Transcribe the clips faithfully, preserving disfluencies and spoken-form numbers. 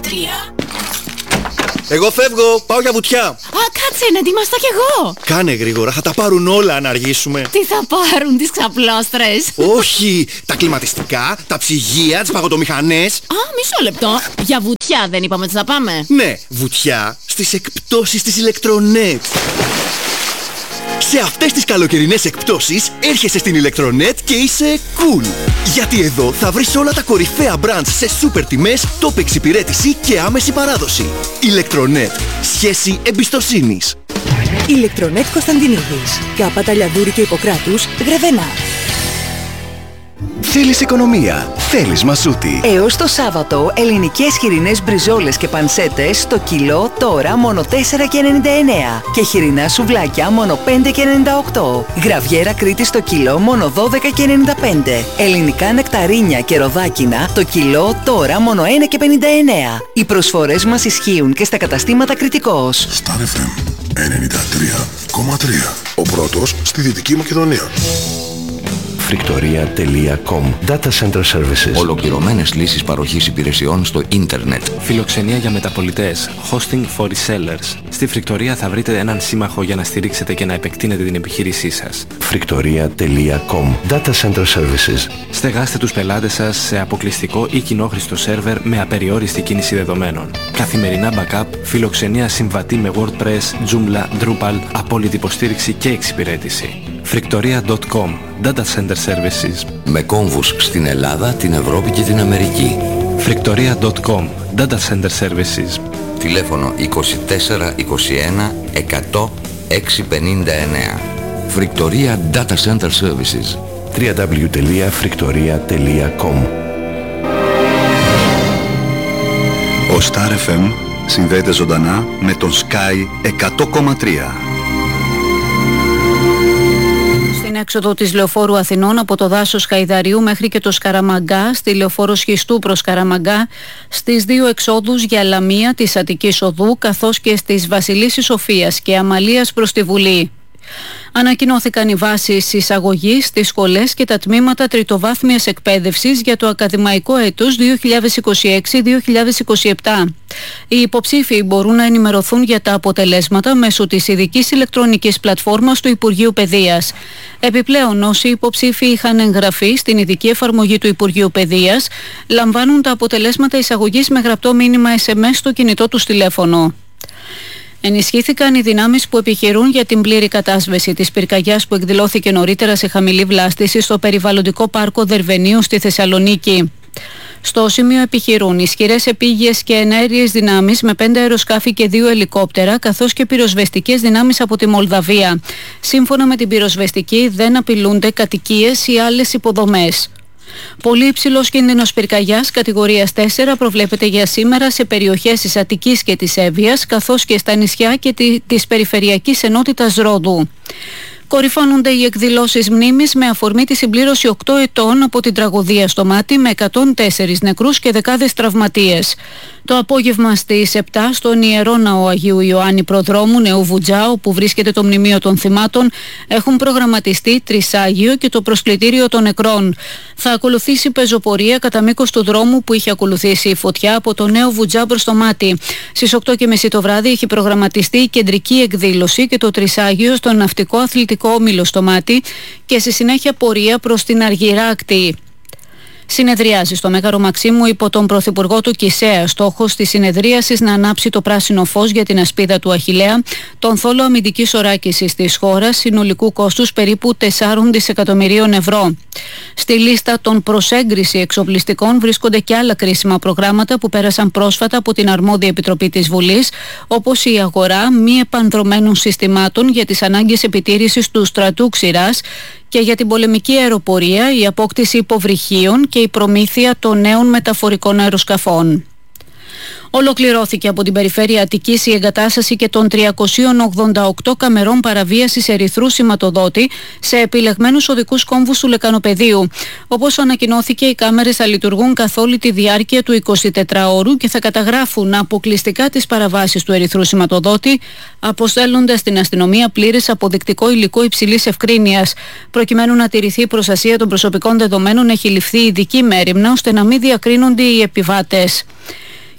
τρία. Εγώ φεύγω, πάω για βουτιά. Α, κάτσε, να ετοιμαστώ κι εγώ. Κάνε γρήγορα, θα τα πάρουν όλα αν αργήσουμε. Τι θα πάρουν, τις ξαπλώστρες? Όχι, τα κλιματιστικά, τα ψυγεία, τις παγωτομηχανές. Α, μισό λεπτό. Για βουτιά δεν είπαμε ότι θα πάμε? Ναι, βουτιά στις εκπτώσεις της Ηλεκτρονέτ. Σε αυτές τις καλοκαιρινές εκπτώσεις έρχεσαι στην Ηλεκτρονέτ και είσαι cool. Γιατί εδώ θα βρεις όλα τα κορυφαία brands σε σούπερ τιμές, top εξυπηρέτηση και άμεση παράδοση. Ηλεκτρονέτ. Σχέση εμπιστοσύνης. Ηλεκτρονέτ Κωνσταντινίδης. Κάπα Λιαδούρη και Ιπποκράτους, Γρεβενά. Θέλεις οικονομία, θέλεις μασούτη. Έως το Σάββατο, ελληνικές χοιρινές μπριζόλες και πανσέτες στο κιλό τώρα μόνο τέσσερα και ενενήντα εννέα και χοιρινά σουβλάκια μόνο πέντε και ενενήντα οκτώ. Γραβιέρα Κρήτη στο κιλό μόνο δώδεκα και ενενήντα πέντε. Ελληνικά νεκταρίνια και ροδάκινα το κιλό τώρα μόνο ένα και πενήντα εννέα. Οι προσφορές μας ισχύουν και στα καταστήματα Κρητικός. Star εφ εμ ενενήντα τρία κόμμα τρία. Ο πρώτος στη Δυτική Μακεδονία. Φρικτορία τελεία κομ. Data Center Services. Ολοκληρωμένες λύσεις παροχής υπηρεσιών στο ίντερνετ. Φιλοξενία για μεταπωλητές. Hosting for resellers. Στη Φρικτορία θα βρείτε έναν σύμμαχο για να στηρίξετε και να επεκτείνετε την επιχείρησή σας. Φρικτορία τελεία κομ. Data Center Services. Στεγάστε τους πελάτες σας σε αποκλειστικό ή κοινόχρηστο σερβερ με απεριόριστη κίνηση δεδομένων. Καθημερινά backup, φιλοξενία συμβατή με WordPress, Joomla, Drupal, απόλυτη υποστήριξη και εξυπηρέτηση. Φρικτορία τελεία κομ. Data Center Services. Με κόμβους στην Ελλάδα, την Ευρώπη και την Αμερική. Φρικτορία τελεία κομ. Data Center Services. Τηλέφωνο είκοσι τέσσερα είκοσι ένα εκατό εξακόσια πενήντα εννέα. Φρικτορία Data Center Services. double-u double-u double-u τελεία φρικτορία τελεία κομ. Ο Star εφ εμ συνδέεται ζωντανά με τον Sky εκατό κόμμα τρία. Στην έξοδο της Λεωφόρου Αθηνών από το δάσος Χαϊδαρίου μέχρι και το Σκαραμαγκά, στη Λεωφόρο Σχιστού προς Σκαραμαγκά, στις δύο εξόδους για Λαμία της Αττικής Οδού, καθώς και στις Βασιλίσσης Σοφίας και Αμαλίας προς τη Βουλή. Ανακοινώθηκαν οι βάσεις εισαγωγής στις σχολές και τα τμήματα τριτοβάθμιας εκπαίδευσης για το ακαδημαϊκό έτος δύο χιλιάδες είκοσι έξι δύο χιλιάδες είκοσι επτά. Οι υποψήφοι μπορούν να ενημερωθούν για τα αποτελέσματα μέσω της ειδικής ηλεκτρονικής πλατφόρμας του Υπουργείου Παιδείας. Επιπλέον, όσοι υποψήφοι είχαν εγγραφεί στην ειδική εφαρμογή του Υπουργείου Παιδείας, λαμβάνουν τα αποτελέσματα εισαγωγής με γραπτό μήνυμα ες εμ ες στο κινητό τους τηλέφωνο. Ενισχύθηκαν οι δυνάμεις που επιχειρούν για την πλήρη κατάσβεση της πυρκαγιάς που εκδηλώθηκε νωρίτερα σε χαμηλή βλάστηση στο περιβαλλοντικό πάρκο Δερβενίου στη Θεσσαλονίκη. Στο σημείο επιχειρούν ισχυρές επίγειες και εναέριες δυνάμεις με πέντε αεροσκάφη και δύο ελικόπτερα, καθώς και πυροσβεστικές δυνάμεις από τη Μολδαβία. Σύμφωνα με την πυροσβεστική, δεν απειλούνται κατοικίες ή άλλες υποδομές. Πολύ υψηλός κίνδυνος πυρκαγιάς κατηγορίας τέσσερα προβλέπεται για σήμερα σε περιοχές της Αττικής και της Εύβοιας, καθώς και στα νησιά και τη, της περιφερειακής ενότητας Ρόδου. Κορυφώνονται οι εκδηλώσεις μνήμης με αφορμή τη συμπλήρωση οκτώ ετών από την τραγωδία στο Μάτι, με εκατόν τέσσερις νεκρούς και δεκάδες τραυματίες. Το απόγευμα στις επτά στον Ιερό Ναό Αγίου Ιωάννη Προδρόμου Νεού Βουτζά, όπου βρίσκεται το μνημείο των θυμάτων, έχουν προγραμματιστεί τρισάγιο και το προσκλητήριο των νεκρών. Θα ακολουθήσει πεζοπορία κατά μήκος του δρόμου που είχε ακολουθήσει η φωτιά από το Νέο Βουτζά προς το Μάτι. Στις οκτώ και μισή το βράδυ έχει προγραμματιστεί η κεντρική εκδήλωση και το τρισάγιο στο ναυτικό αθλητικό όμιλο στο Μάτι και στη συνέχεια πορεία προς την Αργυράκτη. Συνεδριάζει στο Μέγαρο Μαξίμου υπό τον Πρωθυπουργό του Κισέα. Στόχος της συνεδρίασης να ανάψει το πράσινο φως για την ασπίδα του Αχιλλέα, τον θόλο αμυντικής οράκησης της χώρας, συνολικού κόστους περίπου τεσσάρων δισεκατομμυρίων ευρώ. Στη λίστα των προς έγκριση εξοπλιστικών βρίσκονται και άλλα κρίσιμα προγράμματα που πέρασαν πρόσφατα από την αρμόδια επιτροπή της Βουλής, όπως η αγορά μη επανδρομένων συστημάτων για τις ανάγκες επιτήρησης του στρατού Ξηράς και για την πολεμική αεροπορία, η απόκτηση υποβρυχίων και η προμήθεια των νέων μεταφορικών αεροσκαφών. Ολοκληρώθηκε από την περιφέρεια Αττικής η εγκατάσταση και των τριακοσίων ογδόντα οκτώ καμερών παραβίασης ερυθρού σηματοδότη σε επιλεγμένους οδικούς κόμβους του Λεκανοπεδίου. Όπως ανακοινώθηκε, οι κάμερες θα λειτουργούν καθ' όλη τη διάρκεια του εικοσιτετράωρου και θα καταγράφουν αποκλειστικά τις παραβάσεις του ερυθρού σηματοδότη, αποστέλλοντας στην αστυνομία πλήρες αποδεικτικό υλικό υψηλής ευκρίνειας. Προκειμένου να τηρηθεί η προστασία των προσωπικών δεδομένων, έχει ληφθεί ειδική μέριμνα ώστε να μην διακρίνονται οι επιβάτες.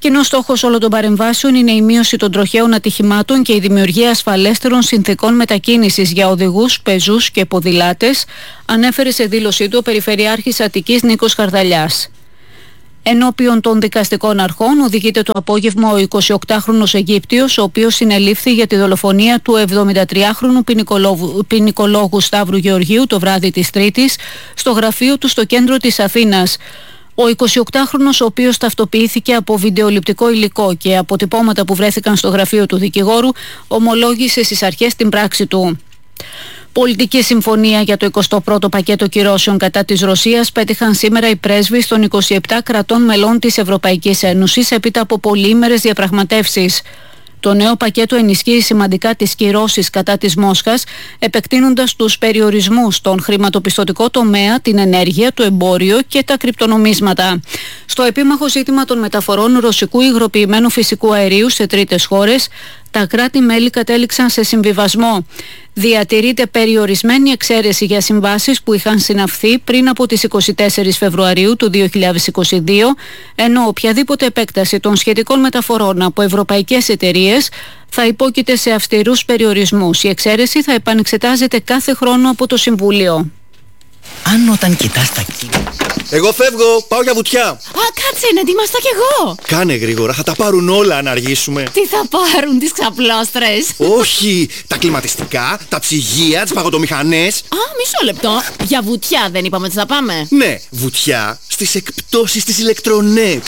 Κοινός στόχος όλων των παρεμβάσεων είναι η μείωση των τροχαίων ατυχημάτων και η δημιουργία ασφαλέστερων συνθηκών μετακίνησης για οδηγούς, πεζούς και ποδηλάτες, ανέφερε σε δήλωσή του ο Περιφερειάρχης Αττικής Νίκος Χαρδαλιάς. Ενώπιον των δικαστικών αρχών οδηγείται το απόγευμα ο εικοσιοκτάχρονος Αιγύπτιος, ο οποίος συνελήφθη για τη δολοφονία του εβδομηντατριάχρονου ποινικολόγου, ποινικολόγου Σταύρου Γεωργίου το βράδυ της Τρίτης στο γραφείο του στο κέντρο της Αθήνας. Ο εικοσιοκτάχρονος, ο οποίος ταυτοποιήθηκε από βιντεοληπτικό υλικό και αποτυπώματα που βρέθηκαν στο γραφείο του δικηγόρου, ομολόγησε στις αρχές την πράξη του. Πολιτική συμφωνία για το εικοστό πρώτο πακέτο κυρώσεων κατά της Ρωσίας πέτυχαν σήμερα οι πρέσβεις των είκοσι επτά κρατών μελών της Ευρωπαϊκής Ένωσης έπειτα από πολυήμερες διαπραγματεύσεις. Το νέο πακέτο ενισχύει σημαντικά τις κυρώσεις κατά της Μόσχας, επεκτείνοντας τους περιορισμούς στον χρηματοπιστωτικό τομέα, την ενέργεια, το εμπόριο και τα κρυπτονομίσματα. Στο επίμαχο ζήτημα των μεταφορών ρωσικού υγροποιημένου φυσικού αερίου σε τρίτες χώρες, τα κράτη-μέλη κατέληξαν σε συμβιβασμό. Διατηρείται περιορισμένη εξαίρεση για συμβάσεις που είχαν συναυθεί πριν από τις εικοστή τέταρτη Φεβρουαρίου του δύο χιλιάδες είκοσι δύο, ενώ οποιαδήποτε επέκταση των σχετικών μεταφορών από ευρωπαϊκές εταιρείες θα υπόκειται σε αυστηρούς περιορισμούς. Η εξαίρεση θα επανεξετάζεται κάθε χρόνο από το Συμβούλιο. Αν όταν κοιτάς τα κύματα... Εγώ φεύγω, πάω για βουτιά. Α, κάτσε, να ετοιμαστώ κι εγώ. Κάνε γρήγορα, θα τα πάρουν όλα αν αργήσουμε. Τι θα πάρουν, τις ξαπλώστρες? Όχι, τα κλιματιστικά, τα ψυγεία, τις παγωτομηχανές. Α, μισό λεπτό. Για βουτιά δεν είπαμε ότι θα πάμε? Ναι, βουτιά στις εκπτώσεις της Ηλεκτρονέτ.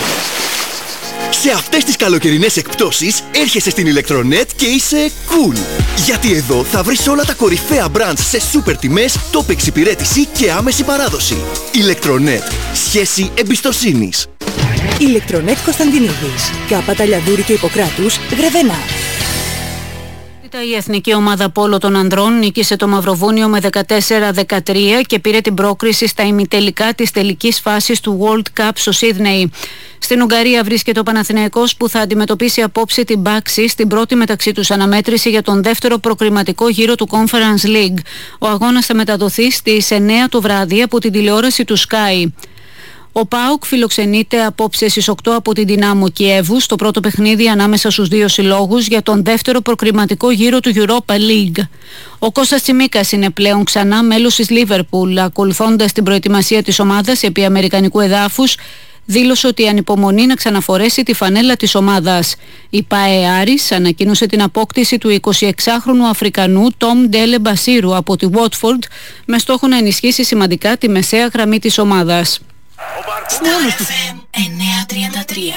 Σε αυτές τις καλοκαιρινές εκπτώσεις έρχεσαι στην Ηλεκτρονέτ και είσαι cool. Γιατί εδώ θα βρεις όλα τα κορυφαία brands σε σούπερ τιμές, top εξυπηρέτηση και άμεση παράδοση. Ηλεκτρονέτ. Σχέση εμπιστοσύνης. Ηλεκτρονέτ Κωνσταντινίδης. Κάπα Ταλιαδούρη και Ιπποκράτους, Γρεβενά. Η εθνική ομάδα πόλο των ανδρών νίκησε το Μαυροβούνιο με δεκατέσσερα δεκατρία και πήρε την πρόκριση στα ημιτελικά της τελικής φάσης του World Cup στο Σίδνεϊ. Στην Ουγγαρία βρίσκεται ο Παναθηναϊκός που θα αντιμετωπίσει απόψε την Μπάξη στην πρώτη μεταξύ τους αναμέτρηση για τον δεύτερο προκριματικό γύρο του Conference League. Ο αγώνας θα μεταδοθεί στις εννέα το βράδυ από την τηλεόραση του Sky. Ο ΠΑΟΚ φιλοξενείται απόψε στις οκτώ από την Δυνάμο Κιέβου στο πρώτο παιχνίδι ανάμεσα στους δύο συλλόγους για τον δεύτερο προκριματικό γύρο του Europa League. Ο Κώστας Τσιμίκας είναι πλέον ξανά μέλος της Λίβερπουλ, ακολουθώντας την προετοιμασία της ομάδας επί αμερικανικού εδάφους, δήλωσε ότι ανυπομονεί να ξαναφορέσει τη φανέλα της ομάδας. Η ΠΑΕ Άρης ανακοίνωσε την απόκτηση του εικοσιεξάχρονου Αφρικανού Τόμ Ντέλε Μπασίρου από τη Watford με στόχο να ενισχύσει σημαντικά τη μεσαία γραμμή της ομάδας. Star εφ εμ εννιακόσια τριάντα τρία.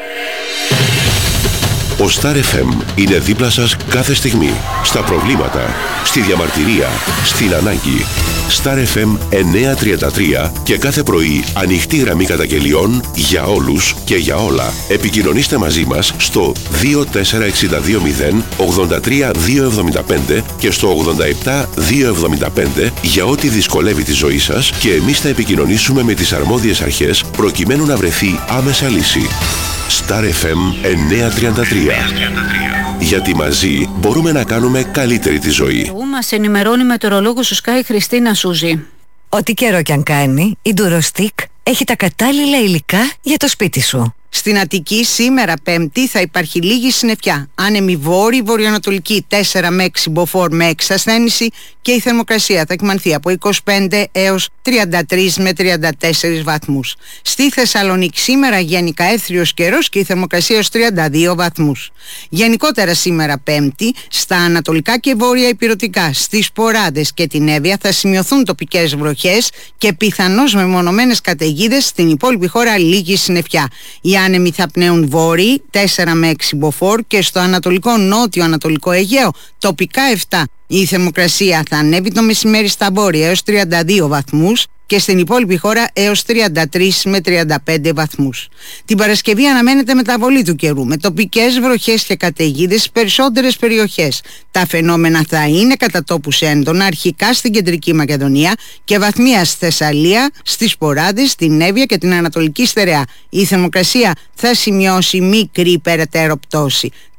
Ο Star εφ εμ είναι δίπλα σας κάθε στιγμή. Στα προβλήματα, στη διαμαρτυρία, στην ανάγκη. Star εφ εμ εννιακόσια τριάντα τρία και κάθε πρωί ανοιχτή γραμμή καταγγελιών για όλους και για όλα. Επικοινωνήστε μαζί μας στο δύο τέσσερα έξι δύο μηδέν ογδόντα τρία διακόσια εβδομήντα πέντε και στο ογδόντα επτά διακόσια εβδομήντα πέντε για ό,τι δυσκολεύει τη ζωή σας και εμείς θα επικοινωνήσουμε με τις αρμόδιες αρχές προκειμένου να βρεθεί άμεσα λύση. Star εφ εμ εννιακόσια τριάντα τρία. Γιατί μαζί μπορούμε να κάνουμε καλύτερη τη ζωή. Μας ενημερώνει μετεωρολόγος του Sky Χριστίνα Σούζη. Ό,τι καιρό κι αν κάνει, η Ντουροστικ έχει τα κατάλληλα υλικά για το σπίτι σου. Στην Αττική σήμερα Πέμπτη θα υπάρχει λίγη συννεφιά. Άνεμη βόρη, βορειοανατολική τέσσερα με έξι μποφόρ με έξι ασθένηση και η θερμοκρασία θα εκμανθεί από είκοσι πέντε έως τριάντα τρεις με τριάντα τέσσερις βαθμούς. Στη Θεσσαλονίκη σήμερα γενικά έθριος καιρός και η θερμοκρασία έως τριάντα δύο βαθμούς. Γενικότερα σήμερα Πέμπτη στα ανατολικά και βόρεια ηπειρωτικά, στις Ποράδες και την Εύβοια θα σημειωθούν τοπικές βροχές και πιθανώς μεμονωμένες καταιγίδες, στην υπόλοιπη χώρα λίγη συννεφιά. Οι άνεμοι θα πνέουν βόρειοι τέσσερα με έξι μποφόρ και στο ανατολικό νότιο ανατολικό Αιγαίο τοπικά επτά. Η θερμοκρασία θα ανέβει το μεσημέρι στα βόρεια έως τριάντα δύο βαθμούς και στην υπόλοιπη χώρα έως τριάντα τρεις με τριάντα πέντε βαθμούς. Την Παρασκευή αναμένεται μεταβολή του καιρού με τοπικές βροχές και καταιγίδες στις περισσότερες περιοχές. Τα φαινόμενα θα είναι κατά τόπους έντονα αρχικά στην κεντρική Μακεδονία και βαθμία στη Θεσσαλία, στις Ποράδες, στην Εύβοια και την Ανατολική Στερεά. Η θερμοκρασία θα σημειώσει μικρή περαιτέρω πτώση.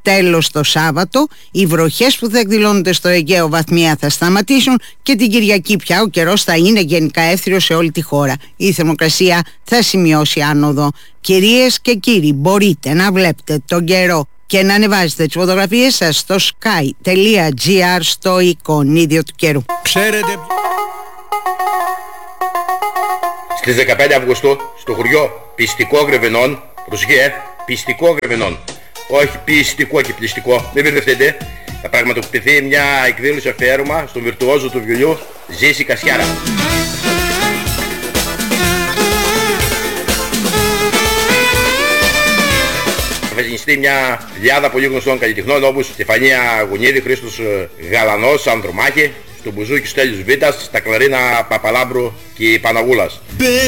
Τέλος το Σάββατο, οι βροχές που θα εκδηλώνονται στο Αιγαίο βαθμία θα σταματήσουν και την Κυριακή πια ο καιρός θα είναι γενικά εύθυρος σε όλη τη χώρα. Η θερμοκρασία θα σημειώσει άνοδο. Κυρίες και κύριοι, μπορείτε να βλέπετε τον καιρό και να ανεβάζετε τις φωτογραφίες σας στο sky.gr στο εικονίδιο του καιρού. Ξέρετε... Στις δεκαπέντε Αυγούστου, στο χωριό Πιστικό Γρεβενών, προσγέ, Πιστικό Γρεβενών, όχι πιστικό και πληστικό, μην μπερδευτείτε, θα πραγματοποιηθεί μια εκδήλωση αφιέρωμα στον βιρτουόζο του βιολιού Ζήση Κασιάρα. Θα γεννηστεί μια λιάδα πολύ γνωστών καλλιτεχνών όπως Στεφανία Γουνίδη, Χρήστος Γαλανός, Ανδρομάχη, στο μπουζούκι Στέλιος Βίτας, τα κλαρίνα Παπαλάμπρου και Παναγούλας.